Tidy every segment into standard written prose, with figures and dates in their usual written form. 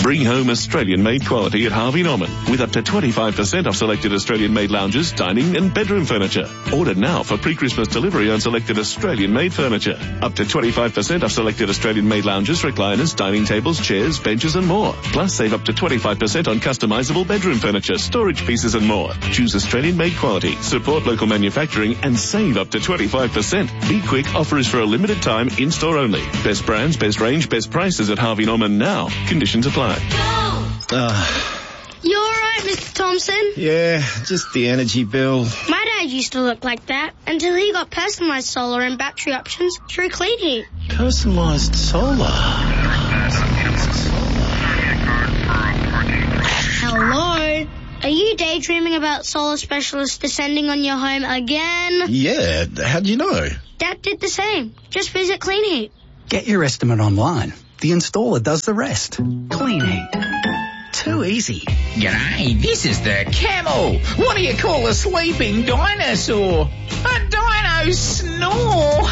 Bring home Australian-made quality at Harvey Norman with up to 25% off selected Australian-made lounges, dining and bedroom furniture. Order now for pre-Christmas delivery on selected Australian-made furniture. Up to 25% off selected Australian-made lounges, recliners, dining tables, chairs, benches and more. Plus save up to 25% on customizable bedroom furniture, storage pieces and more. Choose Australian-made quality, support local manufacturing and save up to 25%. Be quick, offer is for a limited time, in-store only. Best brands, best range, best prices at Harvey Norman now. Conditions apply. You alright, Mr. Thompson? Yeah, just the energy bill. My dad used to look like that until he got personalised solar and battery options through Clean Heat. Personalised solar? Hello? Are you daydreaming about solar specialists descending on your home again? Yeah, how'd you know? Dad did the same. Just visit Clean Heat. Get your estimate online. The installer does the rest. Clean Heat. Too easy. G'day, this is the Camel. What do you call a sleeping dinosaur? A dino snore.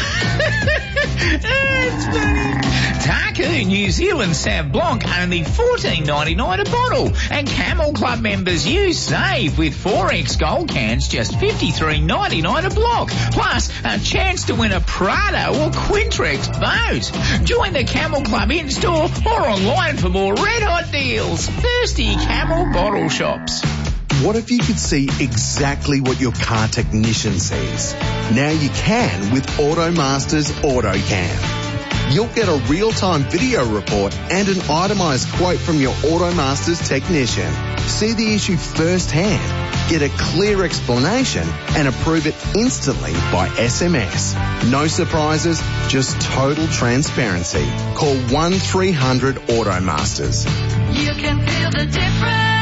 It's funny. Taku New Zealand Sauv Blanc only $14.99 a bottle, and Camel Club members you save with 4X Gold cans just $53.99 a block, plus a chance to win a Prado or Quintrex boat. Join the Camel Club in-store or online for more red-hot deals. Thirsty Camel bottle shops. What if you could see exactly what your car technician sees? Now you can with AutoMaster's AutoCam. You'll get a real-time video report and an itemised quote from your AutoMaster's technician. See the issue firsthand, get a clear explanation and approve it instantly by SMS. No surprises, just total transparency. Call 1-300-AutoMasters. You can feel the difference.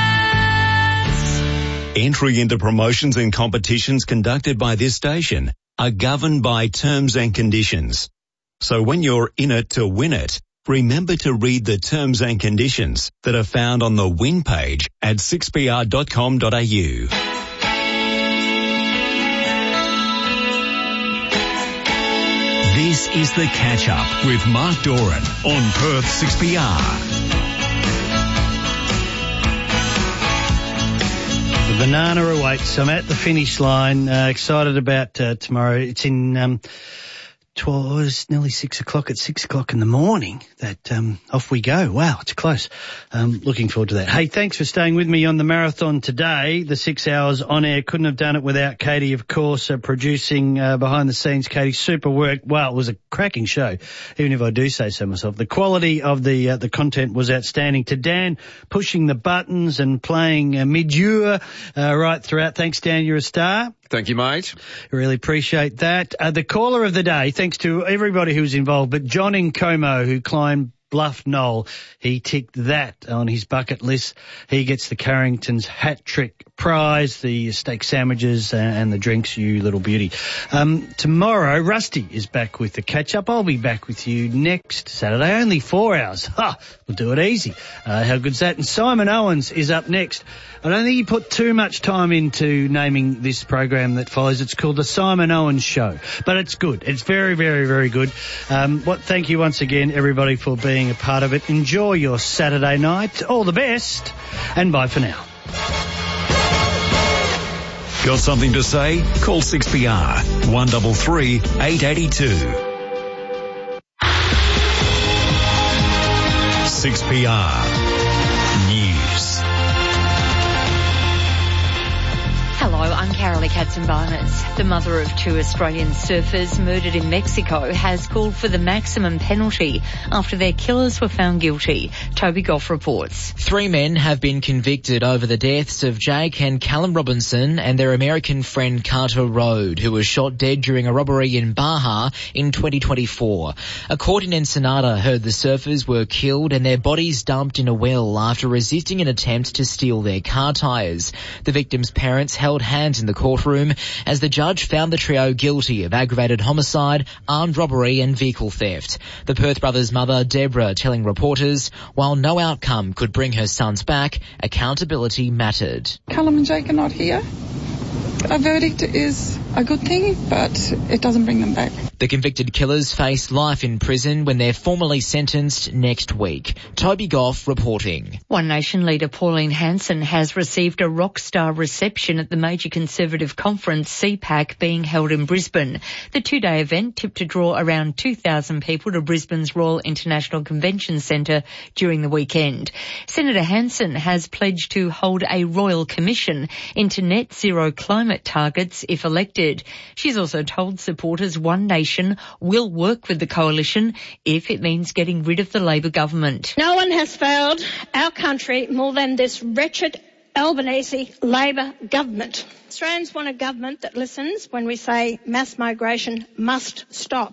Entry into promotions and competitions conducted by this station are governed by terms and conditions. So when you're in it to win it, remember to read the terms and conditions that are found on the win page at 6pr.com.au. This is The Catch Up with Mark Doran on Perth 6PR. The banana awaits. I'm at the finish line. Excited about tomorrow. It's in it's nearly 6 o'clock. At 6 o'clock in the morning that off we go. Wow, it's close. Looking forward to that. Hey, thanks for staying with me on the marathon today. The 6 hours on air. Couldn't have done it without Katie, of course, producing behind the scenes. Katie, super work. Wow, it was a cracking show, even if I do say so myself. The quality of the content was outstanding. To Dan, pushing the buttons and playing mid-jure right throughout. Thanks, Dan. You're a star. Thank you, mate. Really appreciate that. The caller of the day, thanks to everybody who was involved, but John in Como, who climbed Bluff Knoll, he ticked that on his bucket list. He gets the Carrington's hat trick prize, the steak sandwiches and the drinks, you little beauty. Tomorrow, Rusty is back with the catch-up. I'll be back with you next Saturday, only 4 hours. We'll do it easy. How good's that? And Simon Owens is up next. I don't think he put too much time into naming this program that follows. It's called The Simon Owens Show, but it's good. It's very, very, very good. Thank you once again, everybody, for being a part of it. Enjoy your Saturday night. All the best, and bye for now. Got something to say? Call 6PR 133 882. 6PR News. Hello, I'm Carolee Katzenbarners. The mother of 2 Australian surfers murdered in Mexico has called for the maximum penalty after their killers were found guilty. Toby Goff reports. 3 men have been convicted over the deaths of Jake and Callum Robinson and their American friend Carter Rode, who was shot dead during a robbery in Baja in 2024. A court in Ensenada heard the surfers were killed and their bodies dumped in a well after resisting an attempt to steal their car tyres. The victims' parents held hands in the courtroom as the judge found the trio guilty of aggravated homicide, armed robbery and vehicle theft. The Perth brothers' mother, Deborah, telling reporters, while no outcome could bring her sons back, accountability mattered. Callum and Jake are not here. A verdict is a good thing, but it doesn't bring them back. The convicted killers face life in prison when they're formally sentenced next week. Toby Goff reporting. One Nation leader Pauline Hanson has received a rock star reception at the major Conservative conference CPAC being held in Brisbane. The two-day event tipped to draw around 2,000 people to Brisbane's Royal International Convention Centre during the weekend. Senator Hanson has pledged to hold a royal commission into net zero climate targets if elected. She's also told supporters One Nation will work with the coalition if it means getting rid of the Labor government. No one has failed our country more than this wretched Albanese Labor government. Australians want a government that listens when we say mass migration must stop.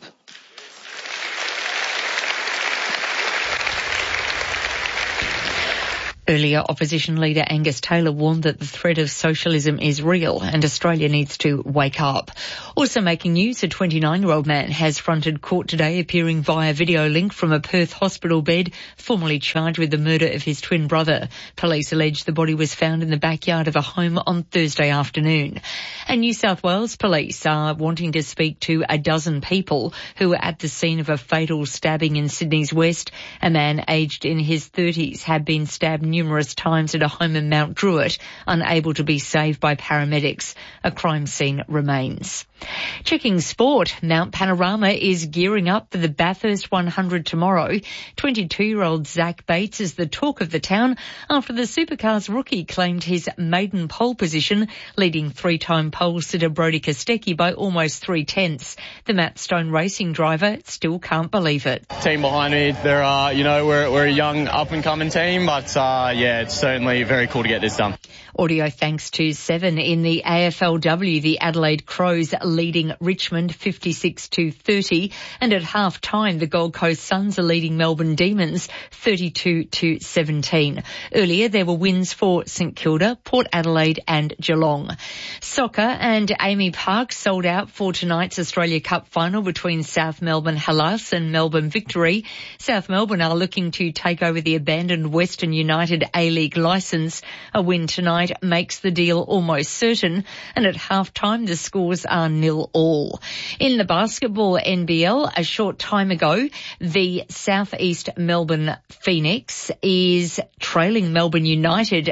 Earlier, opposition leader Angus Taylor warned that the threat of socialism is real and Australia needs to wake up. Also making news, a 29-year-old man has fronted court today, appearing via video link from a Perth hospital bed, formally charged with the murder of his twin brother. Police allege the body was found in the backyard of a home on Thursday afternoon. And New South Wales police are wanting to speak to a dozen people who were at the scene of a fatal stabbing in Sydney's West. A man aged in his 30s had been stabbed numerous times at a home in Mount Druitt, unable to be saved by paramedics. A crime scene remains. Checking sport, Mount Panorama is gearing up for the Bathurst 100 tomorrow. 22-year-old Zach Bates is the talk of the town after the Supercars rookie claimed his maiden pole position, leading three-time pole sitter Brodie Kostecki by almost 3/10. The Matt Stone Racing driver still can't believe it. Team behind me, there are, we're a young up-and-coming team, but it's certainly very cool to get this done. Audio thanks to Seven in the AFLW, the Adelaide Crows leading Richmond 56-30, and at half-time the Gold Coast Suns are leading Melbourne Demons 32-17. Earlier there were wins for St Kilda, Port Adelaide and Geelong. Soccer, and Amy Park sold out for tonight's Australia Cup final between South Melbourne Hellas and Melbourne Victory. South Melbourne are looking to take over the abandoned Western United A-League licence. A win tonight makes the deal almost certain, and at half-time the scores are 0-0. In the basketball NBL, a short time ago, the Southeast Melbourne Phoenix is trailing Melbourne United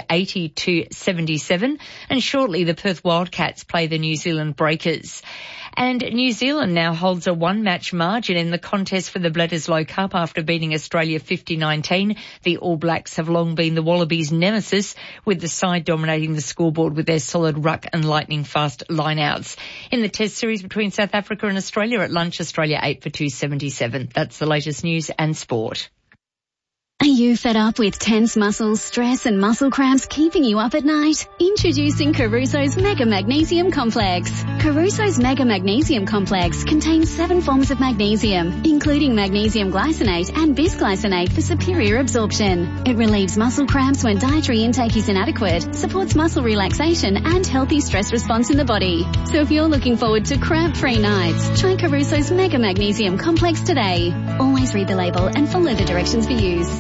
80-77, and shortly the Perth Wildcats play the New Zealand Breakers. And New Zealand now holds a one-match margin in the contest for the Bledisloe Cup after beating Australia 50-19. The All Blacks have long been the Wallabies' nemesis, with the side dominating the scoreboard with their solid ruck and lightning-fast line-outs. In the Test series between South Africa and Australia at lunch, Australia 8 for 277. That's the latest news and sport. Are you fed up with tense muscles, stress and muscle cramps keeping you up at night? Introducing Caruso's Mega Magnesium Complex. Caruso's Mega Magnesium Complex contains 7 forms of magnesium, including magnesium glycinate and bisglycinate for superior absorption. It relieves muscle cramps when dietary intake is inadequate, supports muscle relaxation and healthy stress response in the body. So if you're looking forward to cramp-free nights, try Caruso's Mega Magnesium Complex today. Always read the label and follow the directions for use.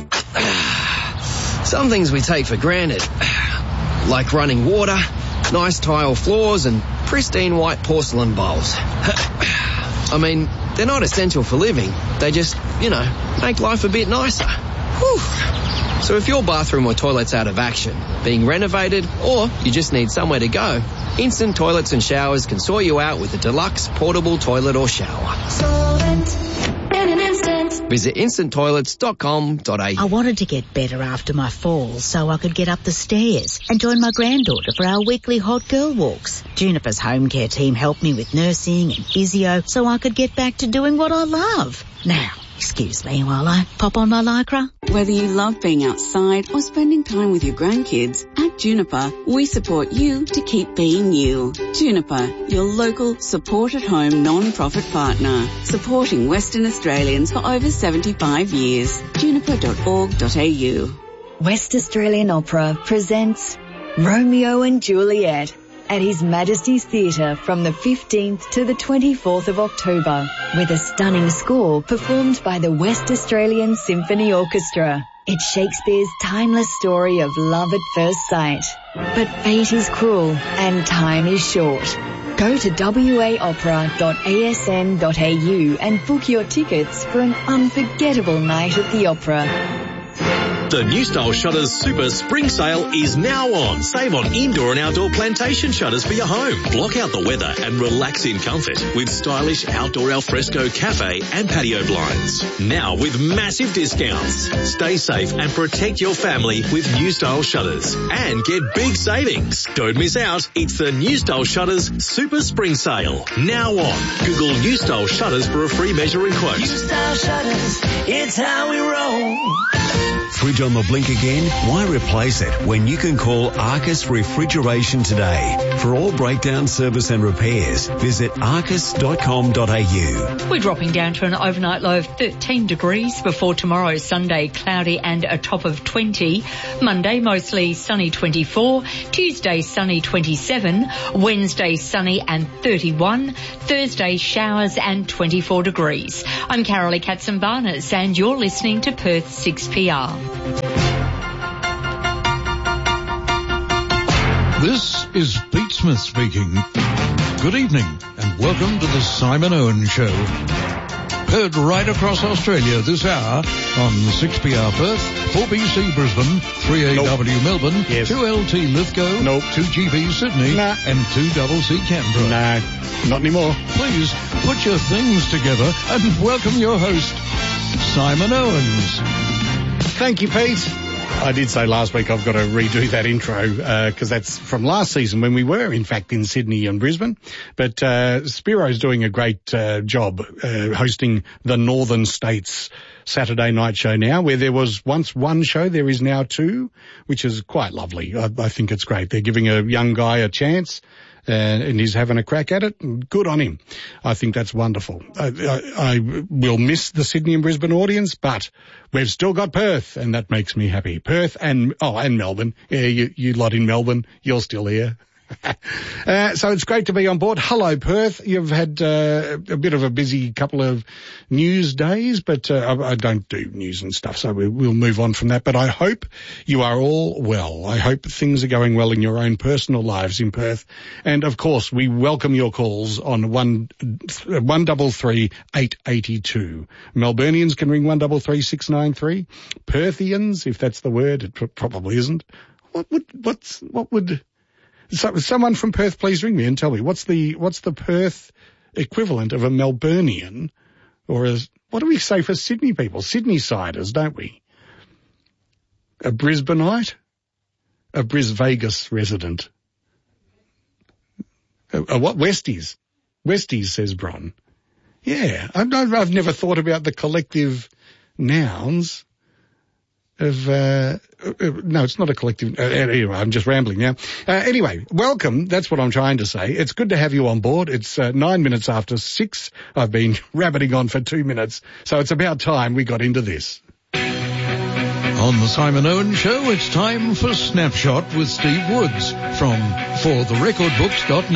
Some things we take for granted, like running water, nice tile floors and pristine white porcelain bowls. I mean, they're not essential for living. They just, make life a bit nicer. Whew. So if your bathroom or toilet's out of action, being renovated, or you just need somewhere to go, Instant Toilets and Showers can sort you out with a deluxe portable toilet or shower. Visit instanttoilets.com.au. I wanted to get better after my fall so I could get up the stairs and join my granddaughter for our weekly hot girl walks. Juniper's home care team helped me with nursing and physio so I could get back to doing what I love. Now, excuse me while I pop on my Lycra. Whether you love being outside or spending time with your grandkids, at Juniper, we support you to keep being you. Juniper, your local support-at-home non-profit partner, supporting Western Australians for over 75 years. Juniper.org.au. West Australian Opera presents Romeo and Juliet at His Majesty's Theatre from the 15th to the 24th of October, with a stunning score performed by the West Australian Symphony Orchestra. It's Shakespeare's timeless story of love at first sight. But fate is cruel and time is short. Go to waopera.asn.au and book your tickets for an unforgettable night at the opera. The New Style Shutters Super Spring Sale is now on. Save on indoor and outdoor plantation shutters for your home. Block out the weather and relax in comfort with stylish outdoor alfresco cafe and patio blinds. Now with massive discounts. Stay safe and protect your family with New Style Shutters. And get big savings. Don't miss out. It's the New Style Shutters Super Spring Sale. Now on. Google New Style Shutters for a free measuring quote. New Style Shutters, it's how we roll. Fridge on the blink again? Why replace it when you can call Arcus Refrigeration today? For all breakdown, service and repairs, visit arcus.com.au. We're dropping down to an overnight low of 13 degrees before tomorrow, Sunday, cloudy and a top of 20. Monday, mostly sunny, 24. Tuesday, sunny, 27. Wednesday, sunny and 31. Thursday, showers and 24 degrees. I'm Carolee Katzenbarnes and you're listening to Perth 6PR. This is Pete Smith speaking. Good evening and welcome to the Simon Owen Show. Heard right across Australia this hour on 6PR Perth, 4BC Brisbane, 3AW Melbourne, 2LT Lithgow, 2GB Sydney, and 2CC Canberra. No, not anymore. Please put your things together and welcome your host, Simon Owens. Thank you, Pete. I did say last week I've got to redo that intro because that's from last season when we were, in fact, in Sydney and Brisbane. But Spiro's doing a great job hosting the Northern States Saturday night show now, where there was once one show, there is now two, which is quite lovely. I think it's great. They're giving a young guy a chance. And he's having a crack at it. Good on him. I think that's wonderful. I will miss the Sydney and Brisbane audience, but we've still got Perth, and that makes me happy. Perth and Melbourne. Yeah, you lot in Melbourne, you're still here. So it's great to be on board. Hello, Perth. You've had a bit of a busy couple of news days, but I don't do news and stuff, so we'll move on from that. But I hope you are all well. I hope things are going well in your own personal lives in Perth. And, of course, we welcome your calls on 133 882. Melburnians can ring 133 693. Perthians, if that's the word, it probably isn't. What would... So, someone from Perth, please ring me and tell me what's the Perth equivalent of a Melburnian, or what do we say for Sydney people? Sydney-siders, don't we? A Brisbaneite, a Bris Vegas resident. A what? Westies. Westies, says Bron. Yeah, I've never thought about the collective nouns of, no, it's not a collective, anyway, I'm just rambling now. Anyway, welcome, that's what I'm trying to say. It's good to have you on board. It's 9 minutes after 6. I've been rabbiting on for 2 minutes, so it's about time we got into this. On the Simon Owen Show, it's time for Snapshot with Steve Woods from fortherecordbooks.net.